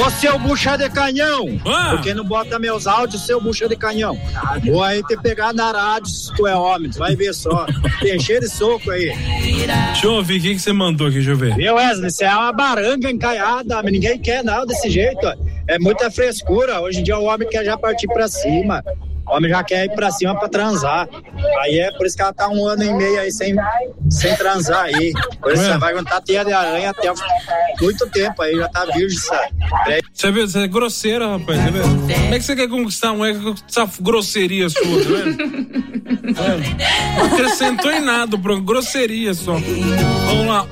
Ô, seu bucha de canhão, por que não bota meus áudios, seu bucha de canhão? Vou aí te pegar na rádio, se tu é homem, tu vai ver só. Tem cheio de soco aí. Deixa eu ouvir, o que você mandou aqui, deixa eu ver. Viu, Wesley, você é uma baranga encaiada, ninguém quer não desse jeito, ó. É muita frescura, hoje em dia o homem quer já partir pra cima. O homem já quer ir pra cima pra transar. Aí é por isso que ela tá 1 ano e meio aí sem transar aí. Por isso você vai aguentar teia de aranha até muito tempo aí, já tá virgem, sabe? Você vê, você é grosseira, rapaz. Você vê? Como é que você quer conquistar um essa grosseria sua, tá vendo? Não acrescentou em nada, grosseria só. Vamos lá,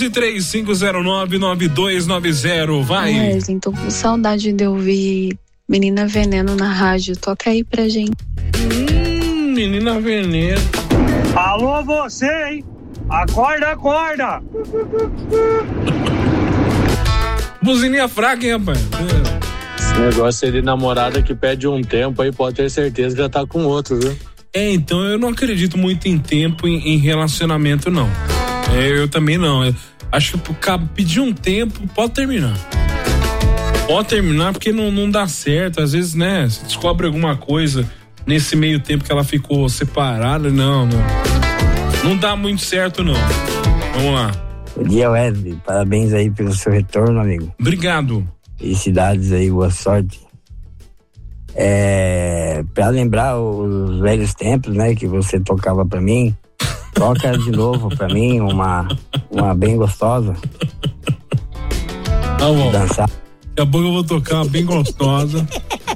1135099290, vai. Wesley, tô com saudade de ouvir Menina Veneno na rádio, toca aí pra gente. Menina Veneno. Alô você, hein? Acorda! Buzininha fraca, hein, rapaz? Esse negócio aí de namorada que pede um tempo aí, pode ter certeza que já tá com outro, viu? Então eu não acredito muito em tempo em relacionamento, não. Eu também não. Acho que pedir um tempo, pode terminar. Pode terminar porque não dá certo. Às vezes, né, você descobre alguma coisa nesse meio tempo que ela ficou separada. Não dá muito certo, não. Vamos lá. Bom dia, Wesley. Parabéns aí pelo seu retorno, amigo. Obrigado. Felicidades aí, boa sorte. Pra lembrar os velhos tempos, né, que você tocava pra mim, toca de novo pra mim uma bem gostosa. Tá bom. Dançar. Daqui a pouco eu vou tocar uma bem gostosa.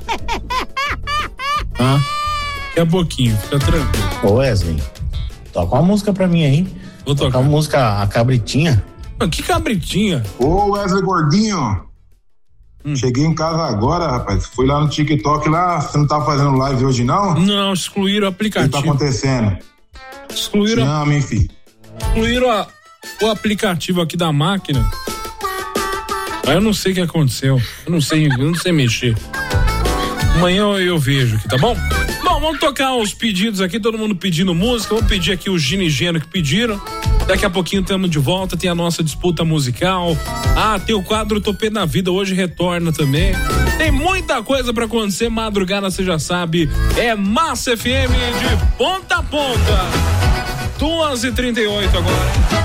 Tá? Daqui a pouquinho, fica tranquilo. Ô Wesley, toca uma música pra mim aí. Vou tocar uma música, a Cabritinha. Que Cabritinha? Ô Wesley Gordinho, cheguei em casa agora, rapaz. Fui lá no TikTok lá, você não tá fazendo live hoje não? Não, excluíram o aplicativo. O que tá acontecendo? Excluíram. Não, hein, filho. Excluíram o aplicativo aqui da máquina. Aí eu não sei o que aconteceu. Eu não sei mexer. Amanhã eu vejo aqui, tá bom? Bom, vamos tocar os pedidos aqui, todo mundo pedindo música. Vamos pedir aqui os Gino e Geno que pediram. Daqui a pouquinho estamos de volta, tem a nossa disputa musical. Tem o quadro Topê na Vida, hoje retorna também. Tem muita coisa pra acontecer, madrugada você já sabe, é Massa FM de ponta a ponta. 2h38 agora.